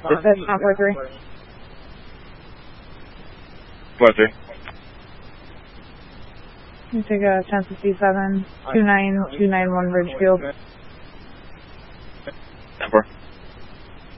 That's not 43. 43. You take a 1057, 29291 Ridgefield.